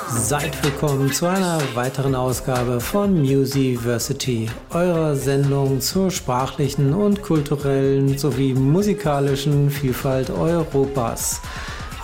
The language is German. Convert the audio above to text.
Seid willkommen zu einer weiteren Ausgabe von Musiversity, eurer Sendung zur sprachlichen und kulturellen sowie musikalischen Vielfalt Europas.